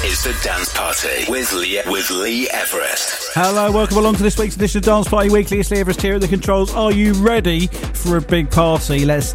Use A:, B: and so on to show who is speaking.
A: is The Dance Party with Lee Everest.
B: Hello, welcome along to this week's edition of Dance Party Weekly. It's Lee Everest here at the controls. Are you ready for a big party? Let's